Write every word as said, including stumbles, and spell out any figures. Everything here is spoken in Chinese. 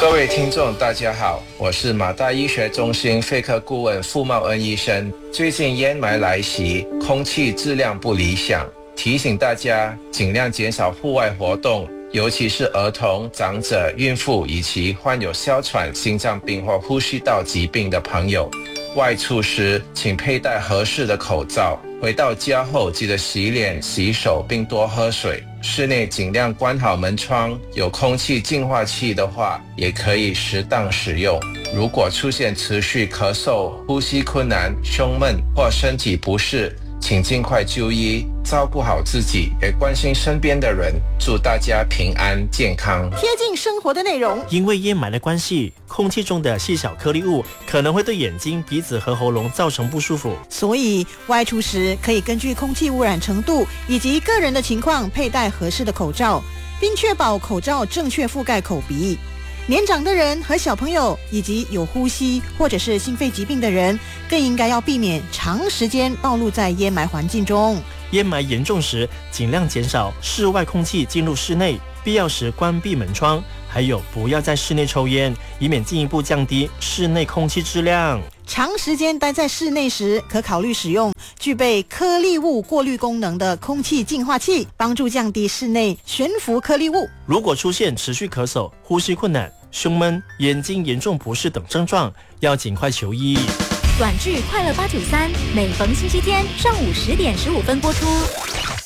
各位听众大家好，我是马大医学中心肺科顾问傅茂恩医生。最近烟霾来袭，空气质量不理想，提醒大家尽量减少户外活动，尤其是儿童、长者、孕妇以及患有哮喘、心脏病或呼吸道疾病的朋友。外出时请佩戴合适的口罩，回到家后记得洗脸、洗手并多喝水。室内尽量关好门窗，有空气净化器的话也可以适当使用。如果出现持续咳嗽、呼吸困难、胸闷或身体不适，请尽快就医，照顾好自己，也关心身边的人。祝大家平安健康。 贴近生活的内容。 因为烟霾的关系，空气中的细小颗粒物可能会对眼睛、鼻子和喉咙造成不舒服， 所以外出时可以根据空气污染程度以及个人的情况佩戴合适的口罩，并确保口罩正确覆盖口鼻。年长的人和小朋友以及有呼吸或者是心肺疾病的人更应该要避免长时间暴露在烟霾环境中。 烟霾严重时尽量减少室外空气进入室内，必要时关闭门窗，还有不要在室内抽烟，以免进一步降低室内空气质量。 长时间待在室内时，可考虑使用具备颗粒物过滤功能的空气净化器，帮助降低室内悬浮颗粒物。 如果出现持续咳嗽、呼吸困难、胸闷、眼睛严重不适等症状，要尽快求医。 短剧《快乐八九三》每逢星期天上午十点十五分播出。